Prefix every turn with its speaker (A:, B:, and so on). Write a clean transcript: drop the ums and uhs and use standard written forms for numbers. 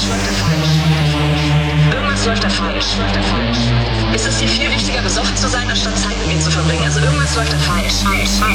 A: Irgendwas läuft da falsch. Ist es dir viel wichtiger, besoffen zu sein, anstatt Zeit mit mir zu verbringen? Also irgendwas läuft da falsch.